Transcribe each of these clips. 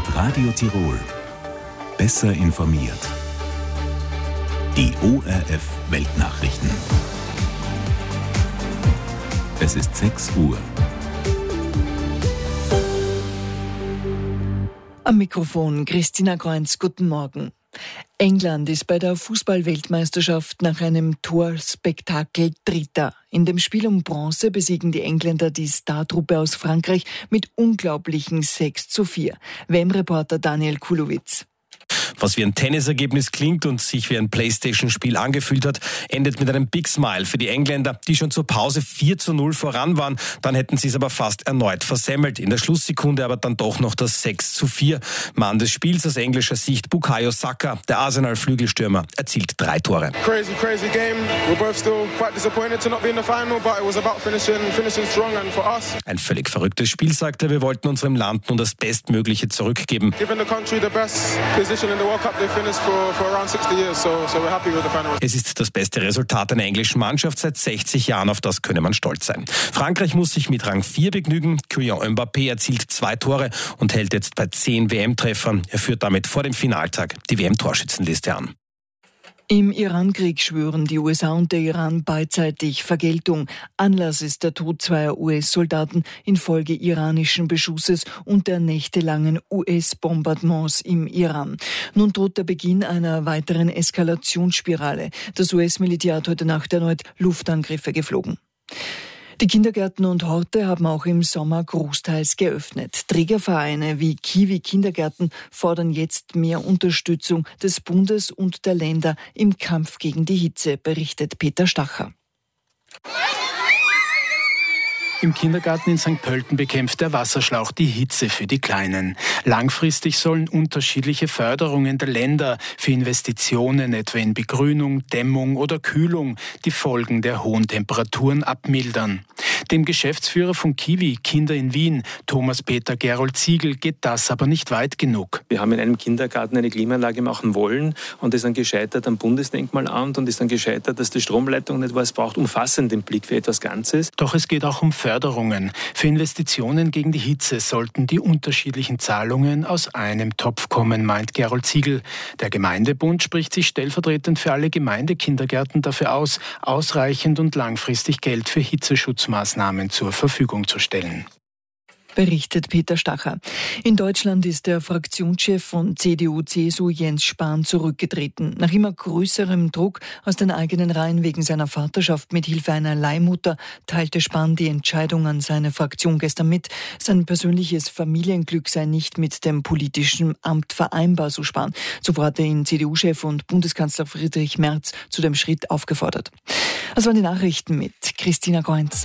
mit Radio Tirol. Besser informiert. Die ORF Weltnachrichten. Es ist 6 Uhr. Am Mikrofon Christina Kreunz, guten Morgen. England ist bei der Fußball-Weltmeisterschaft nach einem Torspektakel Dritter. In dem Spiel um Bronze besiegen die Engländer die Startruppe aus Frankreich mit unglaublichen 6:4. WM-Reporter Daniel Kulowitz. Was wie ein Tennisergebnis klingt und sich wie ein Playstation-Spiel angefühlt hat, endet mit einem Big Smile für die Engländer, die schon zur Pause 4:0 voran waren. Dann hätten sie es aber fast erneut versemmelt. In der Schlusssekunde aber dann doch noch das 6:4. Mann des Spiels aus englischer Sicht Bukayo Saka, der Arsenal-Flügelstürmer, erzielt 3 Tore. Crazy game. We're both still quite disappointed to not be in the final, but it was about finishing strong and for us. Ein völlig verrücktes Spiel, sagt er. Wir wollten unserem Land nun das Bestmögliche zurückgeben. Given the country the best position in the World Cup, they finished for around 60 years, so we're happy with the final. Es ist das beste Resultat einer englischen Mannschaft seit 60 Jahren, auf das könne man stolz sein. Frankreich muss sich mit Rang 4 begnügen. Kylian Mbappé erzielt 2 Tore und hält jetzt bei 10 WM-Treffern. Er führt damit vor dem Finaltag die WM-Torschützenliste an. Im Iran-Krieg schwören die USA und der Iran beidseitig Vergeltung. Anlass ist der Tod 2 US-Soldaten infolge iranischen Beschusses und der nächtelangen US-Bombardements im Iran. Nun droht der Beginn einer weiteren Eskalationsspirale. Das US-Militär hat heute Nacht erneut Luftangriffe geflogen. Die Kindergärten und Horte haben auch im Sommer großteils geöffnet. Trägervereine wie Kiwi Kindergärten fordern jetzt mehr Unterstützung des Bundes und der Länder im Kampf gegen die Hitze, berichtet Peter Stacher. Im Kindergarten in St. Pölten bekämpft der Wasserschlauch die Hitze für die Kleinen. Langfristig sollen unterschiedliche Förderungen der Länder für Investitionen, etwa in Begrünung, Dämmung oder Kühlung, die Folgen der hohen Temperaturen abmildern. Dem Geschäftsführer von Kiwi Kinder in Wien, Thomas Peter Gerold Ziegel, geht das aber nicht weit genug. Wir haben in einem Kindergarten eine Klimaanlage machen wollen und ist dann gescheitert am Bundesdenkmalamt und ist dann gescheitert, dass die Stromleitung nicht war. Es braucht umfassenden Blick für etwas Ganzes. Doch es geht auch um Förderungen. Für Investitionen gegen die Hitze sollten die unterschiedlichen Zahlungen aus einem Topf kommen, meint Gerold Ziegel. Der Gemeindebund spricht sich stellvertretend für alle Gemeindekindergärten dafür aus, ausreichend und langfristig Geld für Hitzeschutzmaßnahmen zur Verfügung zu stellen. Berichtet Peter Stacher. In Deutschland ist der Fraktionschef von CDU/CSU Jens Spahn zurückgetreten. Nach immer größerem Druck aus den eigenen Reihen wegen seiner Vaterschaft mit Hilfe einer Leihmutter teilte Spahn die Entscheidung an seine Fraktion gestern mit. Sein persönliches Familienglück sei nicht mit dem politischen Amt vereinbar, so Spahn. Zuvor hatte ihn CDU-Chef und Bundeskanzler Friedrich Merz zu dem Schritt aufgefordert. Das waren die Nachrichten mit Christina Kreunz.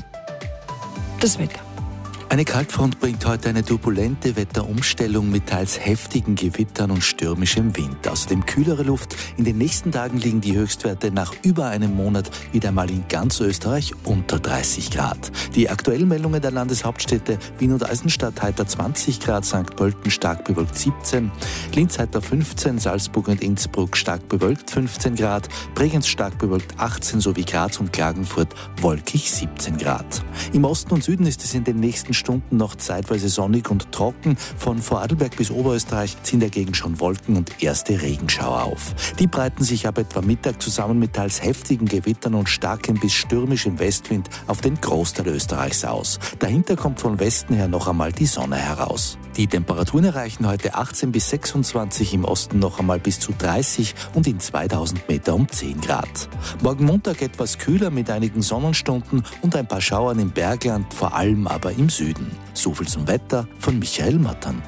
Das Wetter. Eine Kaltfront bringt heute eine turbulente Wetterumstellung mit teils heftigen Gewittern und stürmischem Wind. Außerdem kühlere Luft. In den nächsten Tagen liegen die Höchstwerte nach über einem Monat wieder einmal in ganz Österreich unter 30 Grad. Die aktuellen Meldungen der Landeshauptstädte Wien und Eisenstadt heiter 20 Grad, St. Pölten stark bewölkt 17, Linz heiter 15, Salzburg und Innsbruck stark bewölkt 15 Grad, Bregenz stark bewölkt 18 sowie Graz und Klagenfurt wolkig 17 Grad. Im Osten und Süden ist es in den nächsten Stunden noch zeitweise sonnig und trocken. Von Vorarlberg bis Oberösterreich ziehen dagegen schon Wolken und erste Regenschauer auf. Die breiten sich ab etwa Mittag zusammen mit teils heftigen Gewittern und starkem bis stürmischem Westwind auf den Großteil Österreichs aus. Dahinter kommt von Westen her noch einmal die Sonne heraus. Die Temperaturen erreichen heute 18 bis 26, im Osten noch einmal bis zu 30 und in 2000 Meter um 10 Grad. Morgen Montag etwas kühler mit einigen Sonnenstunden und ein paar Schauern im Bergland, vor allem aber im Süden. So viel zum Wetter von Michael Mattern.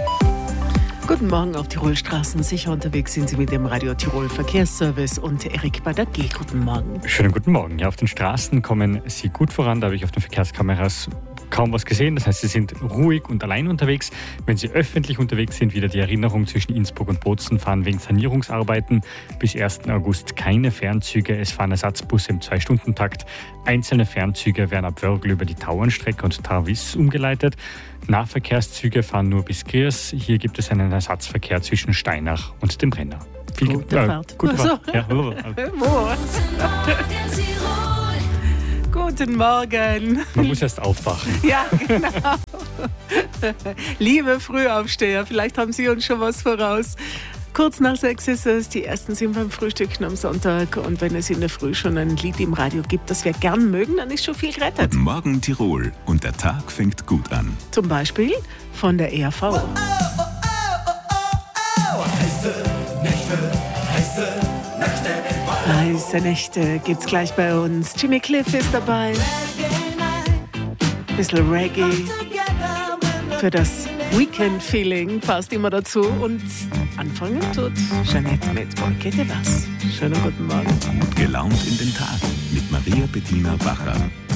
Guten Morgen auf Tirolstraßen. Sicher unterwegs sind Sie mit dem Radio Tirol Verkehrsservice und Erik Badagé. Guten Morgen. Schönen guten Morgen. Ja, auf den Straßen kommen Sie gut voran. Da habe ich auf den Verkehrskameras kaum was gesehen. Das heißt, Sie sind ruhig und allein unterwegs. Wenn Sie öffentlich unterwegs sind, wieder die Erinnerung: zwischen Innsbruck und Bozen fahren wegen Sanierungsarbeiten bis 1. August keine Fernzüge. Es fahren Ersatzbusse im 2-Stunden-Takt. Einzelne Fernzüge werden ab Wörgl über die Tauernstrecke und Tarvis umgeleitet. Nahverkehrszüge fahren nur bis Griers. Hier gibt es einen Ersatzverkehr zwischen Steinach und dem Brenner. Gute Fahrt. Gute Fahrt. Ja. Guten Morgen. Man muss erst aufwachen. Ja, genau. Liebe Frühaufsteher, vielleicht haben Sie uns schon was voraus. Kurz nach 6 ist es, die ersten sind beim Frühstücken am Sonntag. Und wenn es in der Früh schon ein Lied im Radio gibt, das wir gern mögen, dann ist schon viel gerettet. Guten Morgen Tirol und der Tag fängt gut an. Zum Beispiel von der ERV. Heiße Nächte gibt's gleich bei uns. Jimmy Cliff ist dabei. Bisschen Reggae. Für das Weekend-Feeling passt immer dazu. Und anfangen tut Jeanette mit Bolkete was. Schönen guten Morgen. Gut gelaunt in den Tag mit Maria Bettina Bacher.